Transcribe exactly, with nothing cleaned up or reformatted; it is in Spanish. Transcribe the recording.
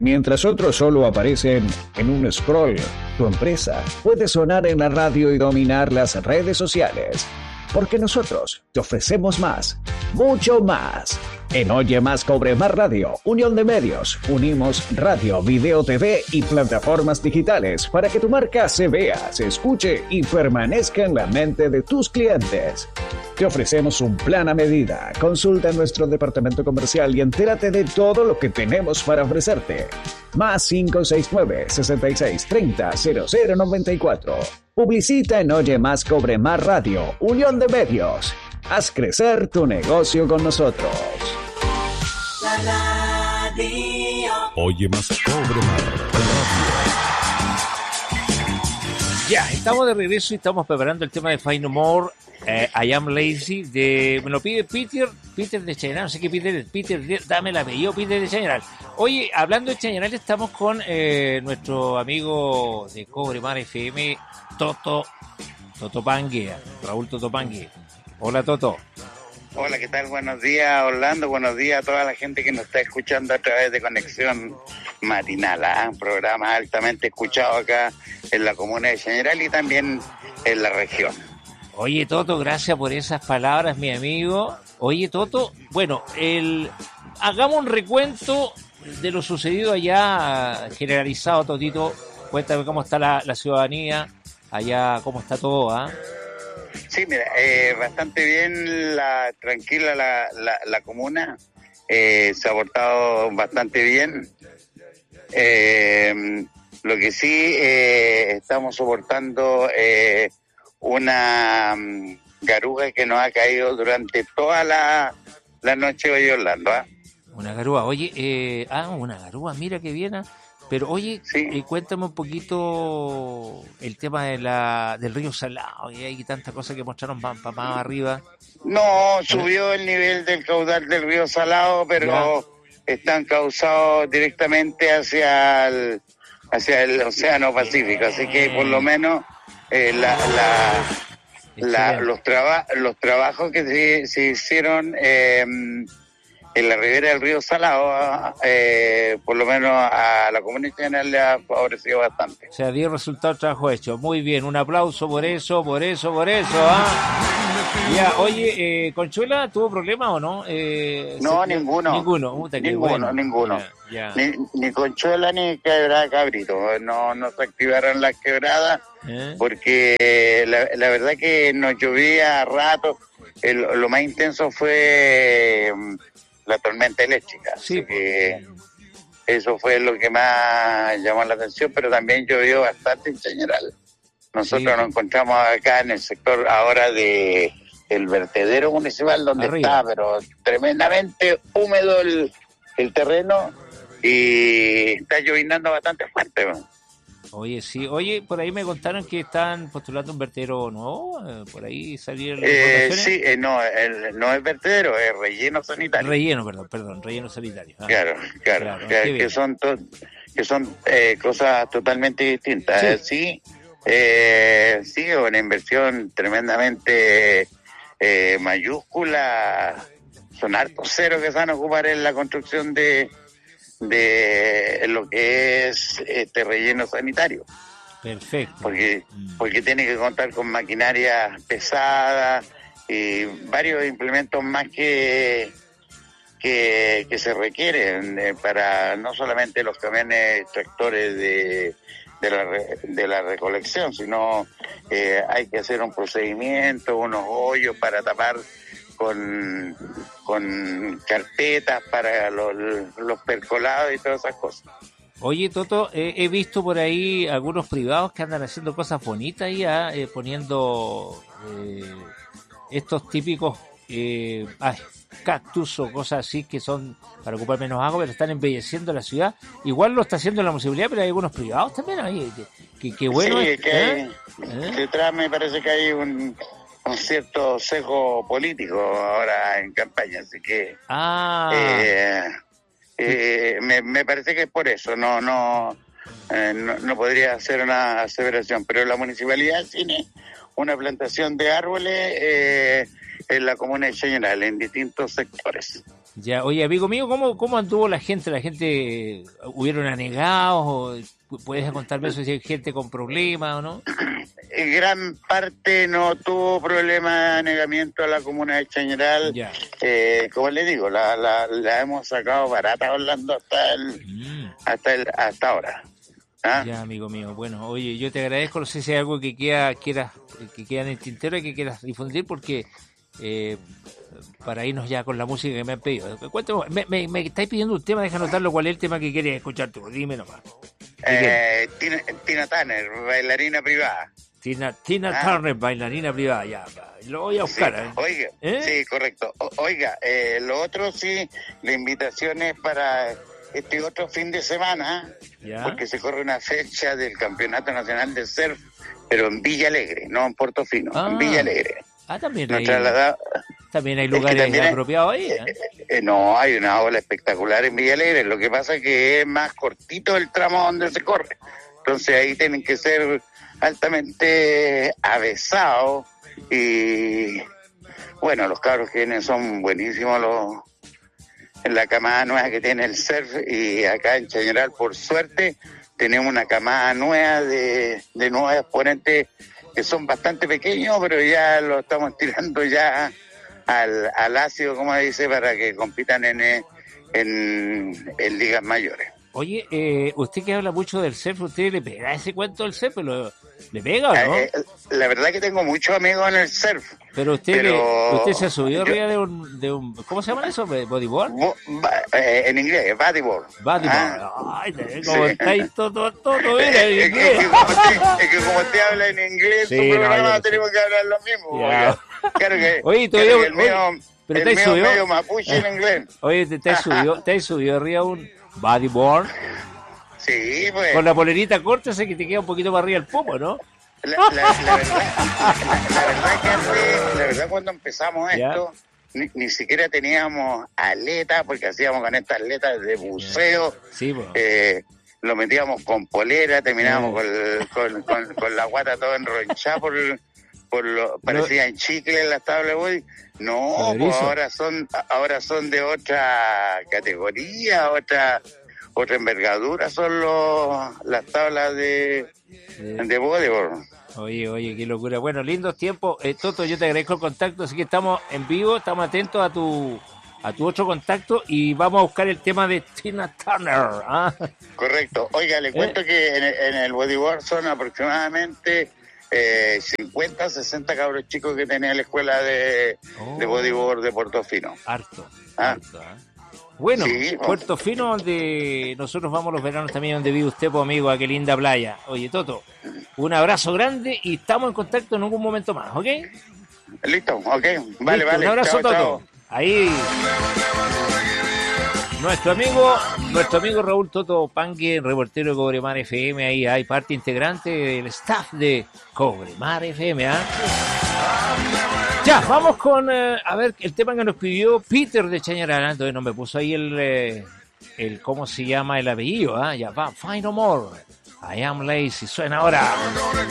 Mientras otros solo aparecen en un scroll, tu empresa puede sonar en la radio y dominar las redes sociales. Porque nosotros te ofrecemos más, mucho más. En Oye Más Cobre Más Radio, Unión de Medios, unimos radio, video, T V y plataformas digitales para que tu marca se vea, se escuche y permanezca en la mente de tus clientes. Te ofrecemos un plan a medida. Consulta en nuestro departamento comercial y entérate de todo lo que tenemos para ofrecerte. Más cinco seis nueve, seis seis tres cero, cero cero nueve cuatro. Publicita en Oye Más Cobre Más Radio, Unión de Medios. Haz crecer tu negocio con nosotros. La radio. Oye Más Cobre Más Radio. Ya, estamos de regreso y estamos preparando el tema de Find No More, eh, I Am Lazy, de, me lo pide Peter, Peter de Chañaral, no sé qué Peter, Peter, dame el apellido, Peter de Chañaral. Oye, hablando de Chañaral, estamos con eh, nuestro amigo de Cobre Mar F M, Toto, Toto Pangue, Raúl Toto Pangue. Hola, Toto. Hola, ¿qué tal? Buenos días, Orlando. Buenos días a toda la gente que nos está escuchando a través de Conexión Matinal, ¿eh? Un programa altamente escuchado acá en la comuna de Chañaral y también en la región. Oye, Toto, gracias por esas palabras, mi amigo. Oye, Toto, bueno, el hagamos un recuento de lo sucedido allá, generalizado, Totito. Cuéntame cómo está la, la ciudadanía, allá, cómo está todo, ¿ah? ¿eh? Sí, mira, eh, bastante bien, la tranquila la, la, la comuna, eh, se ha portado bastante bien. Eh, lo que sí, eh, estamos soportando eh, una um, garuga que nos ha caído durante toda la, la noche hoy, Orlando. ¿eh? Una garúa, oye, eh, ah, una garúa, mira qué bien. ¿eh? Pero oye, sí. eh, cuéntame un poquito el tema de la del río Salado, y hay tantas cosas que mostraron más pa, pa arriba. No, subió el nivel del caudal del río Salado, pero ya. Están causados directamente hacia el, hacia el Océano Pacífico, así que por lo menos eh, la, la, la, los, traba, los trabajos que se, se hicieron... Eh, en la ribera del río Salado, eh, por lo menos a la comunidad general le ha favorecido bastante. O sea, dio resultado el trabajo hecho. Muy bien, un aplauso por eso, por eso, por eso. ¿ah? Ya, oye, eh, ¿Conchuela tuvo problemas o no? Eh, no, se... ninguno. Ninguno, Puta, ninguno, bueno. ninguno. Ya, ya. Ni, ni Conchuela ni Quebrada Cabrito. No, no se activaron las quebradas ¿Eh? porque la, la verdad que nos llovía a rato. El, lo más intenso fue... la tormenta eléctrica, sí, así que eso fue lo que más llamó la atención, pero también llovió bastante en Chañaral. Nosotros sí. nos encontramos acá en el sector ahora de el vertedero municipal donde Arriba. está, pero tremendamente húmedo el, el terreno y está llovinando bastante fuerte, ¿no? Oye, sí. Oye, por ahí me contaron que están postulando un vertedero nuevo. Eh, por ahí salieron las eh, Sí, eh, no, el, no es vertedero, es relleno sanitario. Relleno, perdón, perdón, relleno sanitario. Ah, claro, claro, claro que, que son to, que son eh, cosas totalmente distintas. Sí, eh, sí, eh, sí, una inversión tremendamente eh, mayúscula. Son hartos ceros que se van a ocupar en la construcción de de lo que es este relleno sanitario. Perfecto. Porque, porque tiene que contar con maquinaria pesada y varios implementos más que que, que se requieren eh, para no solamente los camiones tractores de, de, la, de la recolección, sino eh, hay que hacer un procedimiento, unos hoyos para tapar con, con carpetas para los, los percolados y todas esas cosas. Oye, Toto, eh, he visto por ahí algunos privados que andan haciendo cosas bonitas ahí, eh, poniendo eh, estos típicos eh, ay, cactus o cosas así que son para ocupar menos agua, pero están embelleciendo la ciudad. Igual lo está haciendo la municipalidad, pero hay algunos privados también ahí. Que, que, que bueno. Sí, es, que hay, ¿eh? detrás me parece que hay un... un cierto sesgo político ahora en campaña, así que ah. eh, eh, me, me parece que es por eso, no no, eh, no no podría hacer una aseveración, pero la municipalidad tiene una plantación de árboles eh, en la comuna de Chañaral, en distintos sectores. Ya, oye, amigo mío, ¿cómo, cómo anduvo la gente? ¿La gente, hubieron anegados? O, ¿puedes contarme eso si hay gente con problemas o no? Gran parte no tuvo problema de anegamiento a la comuna de Chañaral. Ya. Eh, como le digo, la, la, la hemos sacado barata Orlando hasta el, Mm. hasta el, hasta ahora. ¿Ah? Ya, amigo mío. Bueno, oye, yo te agradezco. No sé si hay algo que queda, quieras, que queda en el tintero y que quieras difundir, porque eh, para irnos ya con la música que me han pedido. Cuéntame, me, me, me estáis pidiendo un tema, deja anotarlo. ¿Cuál es el tema que quieres escuchar tú? Dime nomás. Eh, Tina, Tina Turner, bailarina privada. Tina, Tina Ah. Turner, bailarina privada, ya. Lo voy a buscar. Sí, ¿eh? oiga, ¿Eh? sí, correcto. O- oiga, eh, lo otro sí, la invitación es para este otro fin de semana, Ya. porque se corre una fecha del Campeonato Nacional de Surf, pero en Villa Alegre, no en Portofino, Ah. en Villa Alegre. Ah, también Nos hay, trasladamos- también hay es que lugares también hay- apropiados ahí. ¿eh? Eh, no, hay una ola espectacular en Villa Alegre, lo que pasa es que es más cortito el tramo donde se corre. Entonces ahí tienen que ser altamente avesados y bueno, los cabros que vienen son buenísimos los en la camada nueva que tiene el surf, y acá en Chañaral por suerte tenemos una camada nueva de, de nuevos exponentes que son bastante pequeños, pero ya lo estamos tirando ya al, al ácido, como dice, para que compitan en, eh, en, en ligas mayores. Oye, eh, usted que habla mucho del surf, ¿usted le pega ese cuento del surf? ¿Lo, ¿Le pega o no? Eh, eh, la verdad que tengo muchos amigos en el surf. Pero usted pero le- usted se ha subido yo- arriba de un, de un... ¿Cómo se llama eso? ¿Bodyboard? Bo- ba- eh, en inglés, bodyboard. Bodyboard. Ah, Ay, te ves como sí. estáis todo, todo, mira, en es, que, es, inglés. que como usted, es que como usted habla en inglés, Sí, su no, programa yo sé. tenemos que hablar lo mismo. Ya. oiga. Claro que, Oye, claro todavía- que el mío, oye, pero el te mío subió. medio mapuche en inglés. Oye, te, te has subido, te has subido arriba un bodyboard Sí, pues. con la polerita corta, sé que te queda un poquito para arriba el popo, ¿no? La, la, la verdad, la, la verdad que antes, la verdad cuando empezamos Ya. esto, ni, ni siquiera teníamos aletas, porque hacíamos con estas aletas de buceo, Sí, pues. eh, lo metíamos con polera, terminábamos Ya. con, con, con, con la guata toda enronchada por, por lo, parecían chicles las tablas de body. No, Por pues eso. ahora son, ahora son de otra categoría, otra, otra envergadura, son los, las tablas de, Eh, de bodyboard. Oye, oye, qué locura. Bueno, lindos tiempos. Eh, Toto, yo te agradezco el contacto, así que estamos en vivo, estamos atentos a tu a tu otro contacto y vamos a buscar el tema de Tina Turner. ¿Ah? Correcto. Oiga, le cuento que en el, en el bodyboard son aproximadamente eh, cincuenta, sesenta cabros chicos que tenía la escuela de, Oh. de bodyboard de Portofino. Harto, Ah. harto. ¿ah? Bueno, Sí, oh. Puerto Fino, donde nosotros vamos los veranos también, donde vive usted, pues, amigo, a qué linda playa. Oye, Toto, un abrazo grande y estamos en contacto en algún momento más, ¿ok? Listo, ok. Vale, Listo, vale. un abrazo, Chao, Toto. chao. Ahí. Nuestro amigo, nuestro amigo Raúl Toto Pangue, reportero de Cobremar F M, ahí hay parte integrante del staff de Cobremar F M, ¿ah? Ya, vamos con, eh, a ver, el tema que nos pidió Peter de Chañaral. Entonces no me puso ahí el, eh, el ¿cómo se llama el apellido? ¿Ah? Ya va, Find No More. I Am Lazy. Suena ahora.